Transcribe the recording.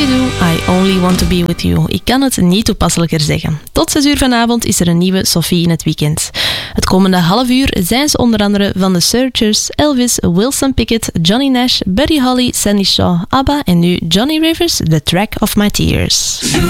You Do, I Only Want To Be With You. Ik kan het niet toepasselijker zeggen. Tot 6 uur vanavond is er een nieuwe Sophie in het weekend. Het komende half uur zijn ze onder andere van The Searchers, Elvis, Wilson Pickett, Johnny Nash, Buddy Holly, Sandy Shaw, ABBA en nu Johnny Rivers, The Track of My Tears.